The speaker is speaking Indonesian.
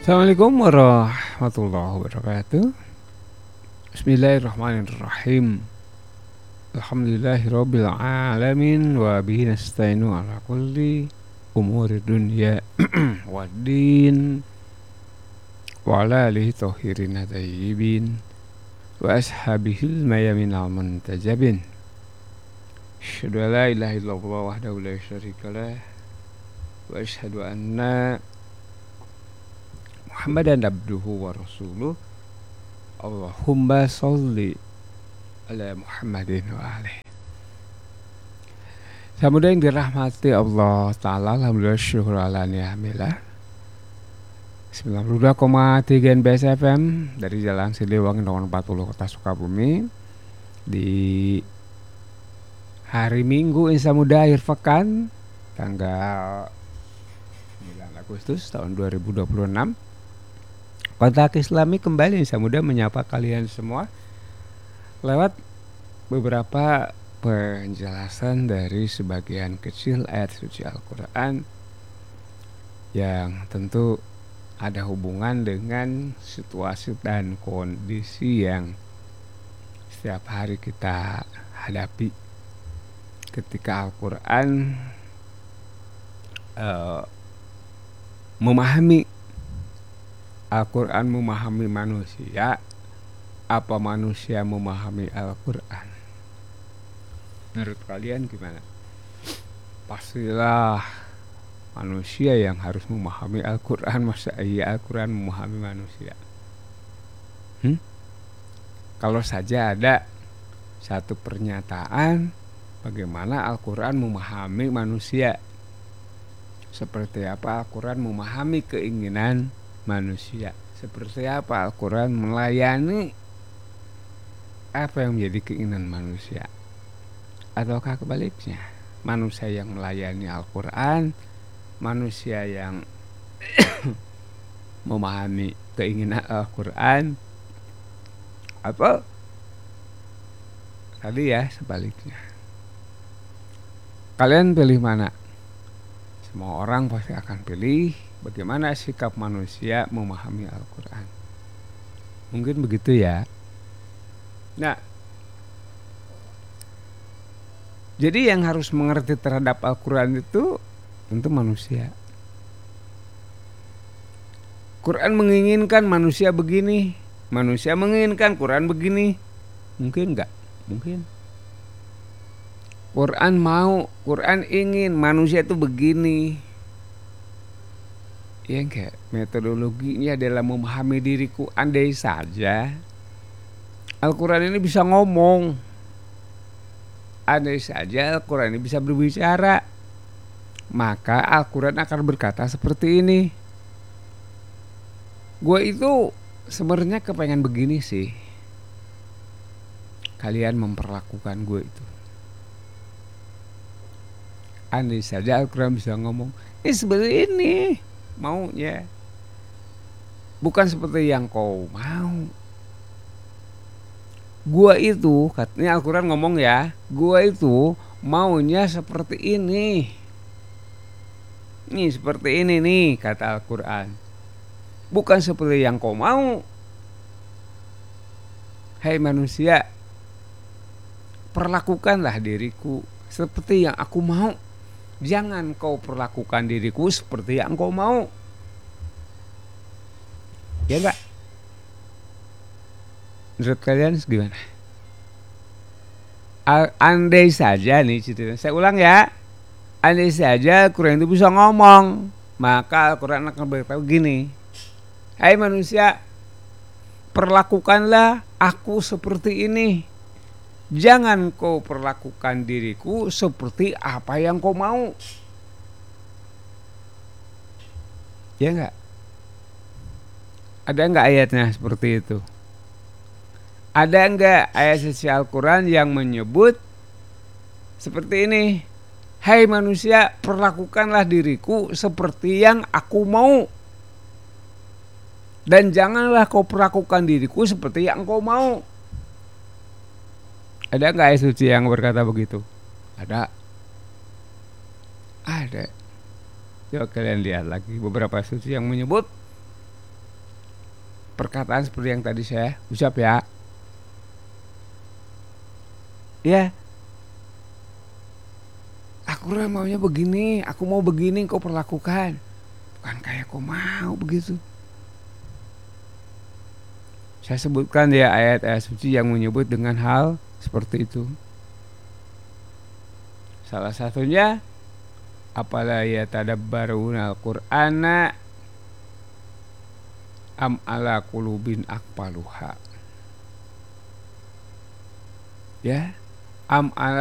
Assalamualaikum warahmatullahi wabarakatuh. Bismillahirrahmanirrahim. Alhamdulillahirabbil alamin wa bihi nasta'inu ala kulli umuri dunya waddin wa ala alihi tahirin tayyibin wa ashabihil mayamin al muntajabin. Asyhadu an la ilaha illallah wahdahu la syarikalah wa asyhadu anna Muhammadan abduhu wa rasuluh. Allahumma sholli ala Muhammadin wa alihi. Samudah yang dirahmati Allah Ta'ala, alhamdulillah syukur ala ni'amillah. 92,3 NBS FM dari Jalan Siliwangi nomor 40 Kota Sukabumi. Di hari Minggu Insya Muda akhir pekan tanggal 9 Agustus tahun 2026. Kontak Islami kembali Insya Muda menyapa kalian semua lewat beberapa penjelasan dari sebagian kecil ayat suci Al-Quran yang tentu ada hubungan dengan situasi dan kondisi yang setiap hari kita hadapi ketika Al-Quran memahami manusia, apa manusia memahami Al-Quran? Menurut kalian gimana? Pastilah manusia yang harus memahami Al-Quran. Masa iya Al-Quran memahami manusia? Kalau saja ada satu pernyataan bagaimana Al-Quran memahami manusia, seperti apa Al-Quran memahami keinginan manusia, seperti apa Al-Quran melayani apa yang menjadi keinginan manusia, ataukah kebaliknya, manusia yang melayani Al-Quran, manusia yang memahami keinginan Al-Quran, atau tadi ya sebaliknya. Kalian pilih mana? Semua orang pasti akan pilih bagaimana sikap manusia memahami Al-Quran. Mungkin begitu ya. Nah, jadi yang harus mengerti terhadap Al-Quran itu tentu manusia. Quran menginginkan manusia begini, manusia menginginkan Quran begini. Mungkin enggak? Mungkin. Quran ingin manusia itu begini. Ya enggak, metodologinya adalah memahami diriku. Andai saja Al-Quran ini bisa ngomong, andai saja Al-Quran ini bisa berbicara, maka Al-Quran akan berkata seperti ini. Gue itu sebenarnya kepengen begini sih, kalian memperlakukan gue itu. Andai saja Al-Quran bisa ngomong, ini seperti ini maunya, bukan seperti yang kau mau. Gua itu, katanya Al-Quran ngomong ya, gua itu maunya seperti ini. Nih seperti ini nih kata Al-Quran, bukan seperti yang kau mau. Hai manusia, perlakukanlah diriku seperti yang aku mau. Jangan kau perlakukan diriku seperti yang kau mau. Ya enggak? Menurut kalian gimana? Andai saja nih, saya ulang ya. Andai saja Al-Quran itu bisa ngomong, maka Al-Quran akan berkata gini. Hai manusia, perlakukanlah aku seperti ini. Jangan kau perlakukan diriku seperti apa yang kau mau. Ya enggak? Ada enggak ayatnya seperti itu? Ada enggak ayat suci Al-Quran yang menyebut seperti ini? Hai manusia, perlakukanlah diriku seperti yang aku mau. Dan janganlah kau perlakukan diriku seperti yang kau mau. Ada enggak ayat suci yang berkata begitu? Ada. Coba kalian lihat lagi beberapa suci yang menyebut perkataan seperti yang tadi saya ucap ya. Ya, aku maunya begini, aku mau begini kau perlakukan. Bukan kayak kau mau begitu. Saya sebutkan ya ayat-ayat suci yang menyebut dengan hal seperti itu. Salah satunya apala yatadabbaruna al-Qur'ana am ala qulubin aqpaluha. Ya, am ala